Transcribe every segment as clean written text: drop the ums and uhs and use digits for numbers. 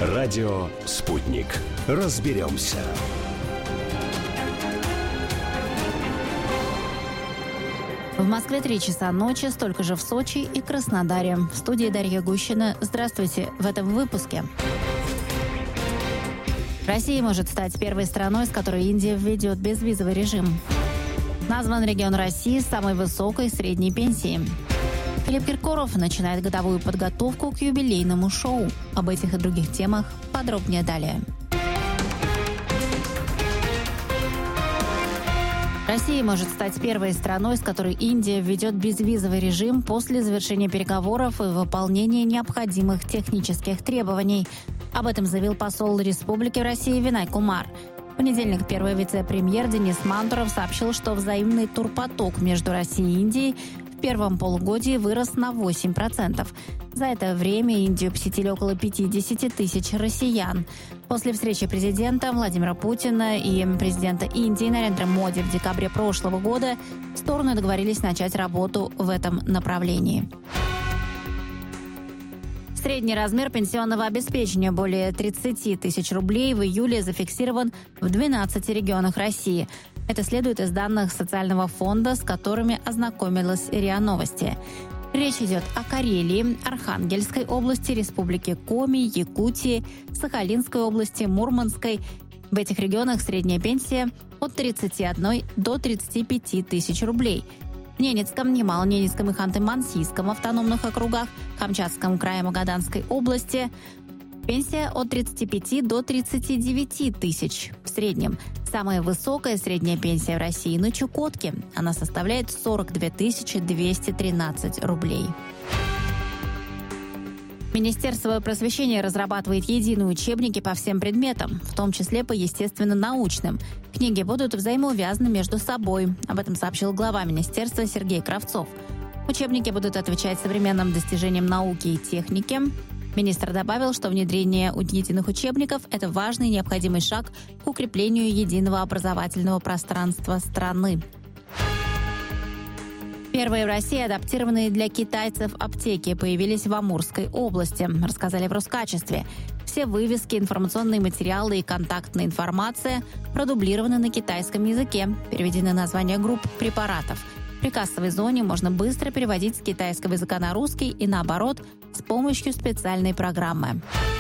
Радио «Спутник». Разберемся. В Москве 3 часа ночи, столько же в Сочи и Краснодаре. В студии Дарья Гущина. Здравствуйте. В этом выпуске. Россия может стать первой страной, с которой Индия введет безвизовый режим. Назван регион России с самой высокой средней пенсией. Филипп Киркоров начинает годовую подготовку к юбилейному шоу. Об этих и других темах подробнее далее. Россия может стать первой страной, с которой Индия введет безвизовый режим после завершения переговоров и выполнения необходимых технических требований. Об этом заявил посол Республики в России Винай Кумар. В понедельник первый вице-премьер Денис Мантуров сообщил, что взаимный турпоток между Россией и Индией в первом полугодии вырос на 8%. За это время Индию посетили около 50 тысяч россиян. После встречи президента Владимира Путина и президента Индии Нарендра Моди в декабре прошлого года стороны договорились начать работу в этом направлении. Средний размер пенсионного обеспечения более 30 тысяч рублей в июле зафиксирован в 12 регионах России. Это следует из данных социального фонда, с которыми ознакомилась РИА Новости. Речь идет о Карелии, Архангельской области, Республике Коми, Якутии, Сахалинской области, Мурманской. В этих регионах средняя пенсия от 31 до 35 тысяч рублей. В Ненецком, Ямало-Ненецком и Ханты-Мансийском автономных округах, Камчатском крае, Магаданской области пенсия от 35 до 39 тысяч в среднем. Самая высокая средняя пенсия в России на Чукотке. Она составляет 42 213 рублей. Министерство просвещения разрабатывает единые учебники по всем предметам, в том числе по естественно-научным. Книги будут взаимоувязаны между собой. Об этом сообщил глава министерства Сергей Кравцов. Учебники будут отвечать современным достижениям науки и техники. Министр добавил, что внедрение единых учебников – это важный и необходимый шаг к укреплению единого образовательного пространства страны. Первые в России адаптированные для китайцев аптеки появились в Амурской области, рассказали в Роскачестве. Все вывески, информационные материалы и контактная информация продублированы на китайском языке, переведены названия групп препаратов. При кассовой зоне можно быстро переводить с китайского языка на русский и наоборот с помощью специальной программы.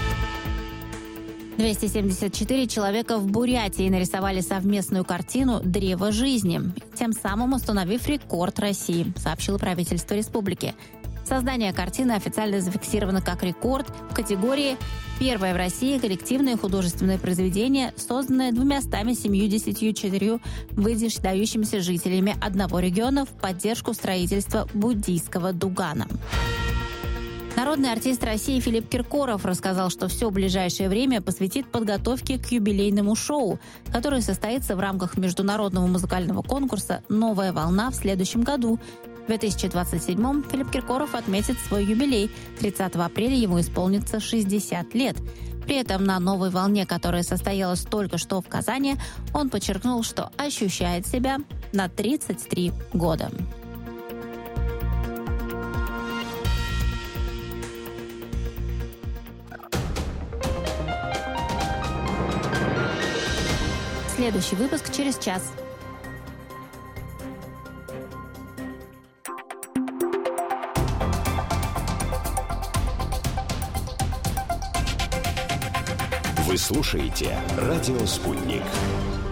274 человека в Бурятии нарисовали совместную картину «Древо жизни», тем самым установив рекорд России, сообщило правительство республики. Создание картины официально зафиксировано как рекорд в категории «Первое в России коллективное художественное произведение, созданное 274 выдающимися жителями одного региона в поддержку строительства буддийского дугана». Народный артист России Филипп Киркоров рассказал, что все ближайшее время посвятит подготовке к юбилейному шоу, которое состоится в рамках международного музыкального конкурса «Новая волна» в следующем году. В 2027-м Филипп Киркоров отметит свой юбилей. 30 апреля ему исполнится 60 лет. При этом на «Новой волне», которая состоялась только что в Казани, он подчеркнул, что ощущает себя на 33 года. Следующий выпуск через час. Вы слушаете «Радио Спутник».